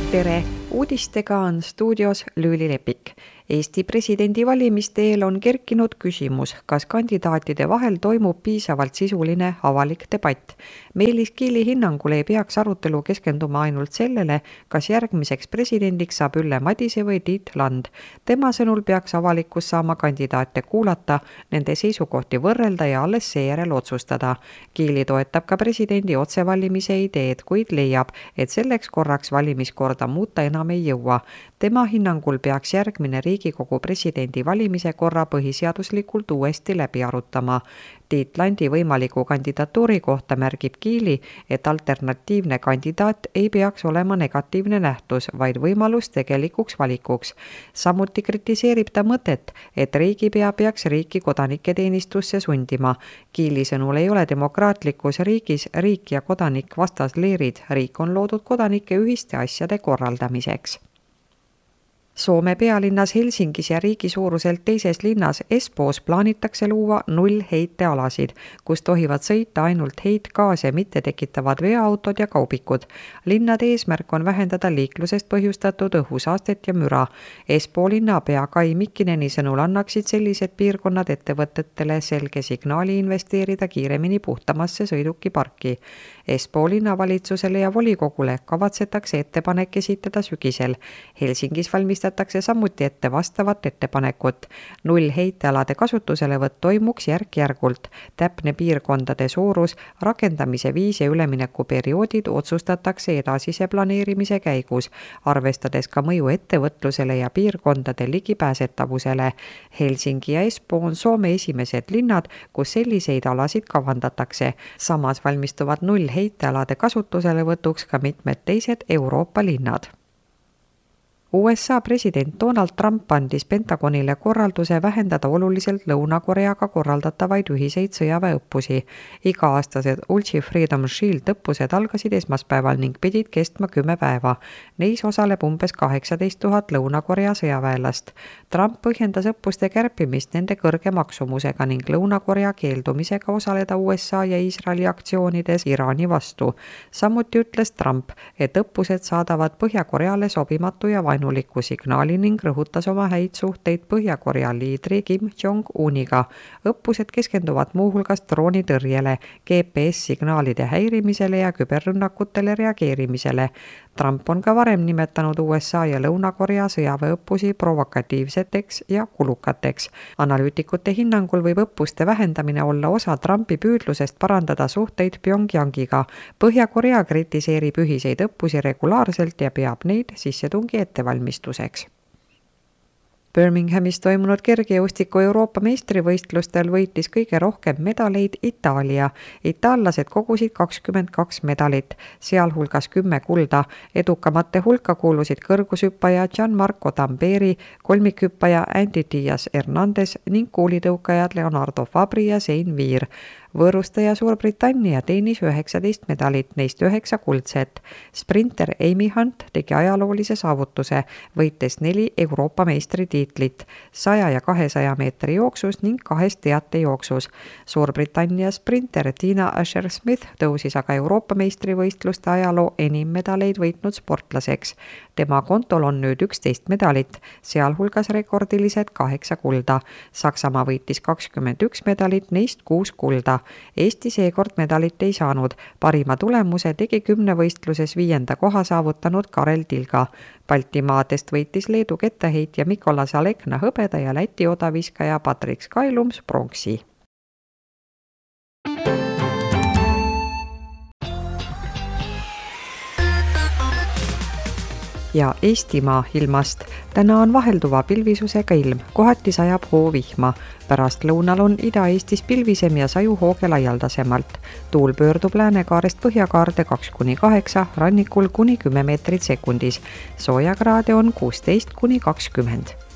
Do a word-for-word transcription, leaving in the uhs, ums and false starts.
tere! Uudistega on stuudios Lüüli Lepik. Eesti presidendivalimiste eel on kerkinud küsimus, kas kandidaatide vahel toimub piisavalt sisuline avalik debatt. Meelis Kiili hinnangul ei peaks arutelu keskenduma ainult sellele, kas järgmiseks presidendiks saab Ülle Madise või Tiit Land. Tema sõnul peaks avalikkus saama kandidaate kuulata, nende seisukohti võrrelda ja alles seejärel otsustada. Kiili toetab ka presidendi otsevalimise ideed, kuid leiab, et selleks korraks valimiskorda muuta enam ei jõua. Tema hinnangul peaks järgmine Riigikogu presidendi valimise korra põhiseaduslikult uuesti läbi arutama. Tiit Landi võimaliku kandidatuuri kohta märgib Kiili, et alternatiivne kandidaat ei peaks olema negatiivne nähtus, vaid võimalus tegelikuks valikuks. Samuti kritiseerib ta mõtet, et riigipea peaks riiki kodanike teenistusse sundima. Kiili sõnul ei ole demokraatlikus riigis riik ja kodanik vastasleerid. Riik on loodud kodanike ühiste asjade korraldamiseks. Soome pealinnas Helsingis ja riigi suuruselt teises linnas Espoos plaanitakse luua null heitealasid, kus tohivad sõita ainult heitgaase mitte tekitavad veoautod ja kaubikud. Linnade eesmärk on vähendada liiklusest põhjustatud õhusaastet ja müra. Espoo linnapea Kai Mikkineni sõnul annaksid sellised piirkonnad ettevõtetele selge signaali investeerida kiiremini puhtamasse sõidukiparki. Espoo linnavalitsusele ja volikogule kavatsetakse ettepanek esitada sügisel. Helsingis valmistatakse samuti ette vastavat ettepanekut. Null heitealade kasutuselevõtt toimuks järk-järgult. Täpne piirkondade suurus, rakendamise viis ja üleminekuperioodid otsustatakse edasise planeerimise käigus, arvestades ka mõju ettevõtlusele ja piirkondade ligipääsetavusele. Helsingi ja Espoo on Soome esimesed linnad, kus selliseid alasid kavandatakse. Samas valmistuvad null heitealade kasutusele võtuks ka mitmed teised Euroopa linnad. U S A president Donald Trump andis Pentagonile korralduse vähendada oluliselt Lõuna-Koreaga korraldatavaid ühiseid sõjaväeõppusi. Iga-aastased Ulchi Freedom Shield õppused algasid esmaspäeval ning pidid kestma kümme päeva. Neis osaleb umbes kaheksateist tuhat Lõuna-Korea sõjaväelast. Trump põhjendas õppuste kärpimist nende kõrge maksumusega ning Lõuna-Korea keeldumisega osaleda U S A ja Iisraeli aktsioonides Iraani vastu. Samuti ütles Trump, et õppused saadavad Põhja-Koreale sobimatu ja vaenuliku signaali ning rõhutas oma häid suhteid Põhja-Korea liidri Kim Jong-uniga. Õppused keskenduvad muuhulgas droonitõrjele, G P S-signaalide häirimisele ja küberrünnakutele reageerimisele. Trump on ka varem nimetanud U S A ja Lõuna-Korea sõjaväeõppusi provokatiivseteks ja kulukateks. Analüütikute hinnangul võib õppuste vähendamine olla osa Trumpi püüdlusest parandada suhteid Pyongyangiga. Põhja-Korea kritiseerib ühiseid õppusi regulaarselt ja peab neid sissetungi ettevalmistuseks. Birminghamis toimunud kergejõustiku Euroopa meistrivõistlustel võitis kõige rohkem medaleid Itaalia. Itaallased kogusid kakskümmend kaks medalit, sealhulgas kümme kulda. Edukamate hulka kuulusid kõrgushüppaja Gianmarco Tamberi, kolmikhüppaja Andy Diaz Hernandez ning kuulitõukajad Leonardo Fabri ja Sein Viir. Võõrustaja Suurbritannia teenis üheksateist medalit, neist üheksa kuldset. Sprinter Amy Hunt tegi ajaloolise saavutuse, võites neli Euroopa meistritiitlit, saja ja kahesaja meetri jooksus ning kahes teatejooksus. Suurbritannia sprinter Tina Asher-Smith tõusis aga Euroopa meistrivõistluste ajaloo enim medaleid võitnud sportlaseks. Tema kontol on nüüd üksteist medalit, sealhulgas rekordilised kaheksa kulda. Saksamaa võitis kakskümmend üks medalit, neist kuus kulda. Eesti seekord medalit ei saanud. Parima tulemuse tegi kümnevõistluses viienda koha saavutanud Karel Tilga. Baltimaadest võitis Leedu kettaheitja Mikolas Alekna hõbeda ja Läti odaviskaja Patrik Skailums pronksi. Ja Eestimaa ilmast. Täna on vahelduva pilvisusega ilm, kohati sajab hoovihma. Pärast lõunal on Ida-Eestis pilvisem ja sajuhooge laialdasemalt. Tuul pöördub läänekaarest põhjakaarde kaks kuni kaheksa, rannikul kuni kümme meetrit sekundis. Soojakraade on kuusteist kuni kakskümmend.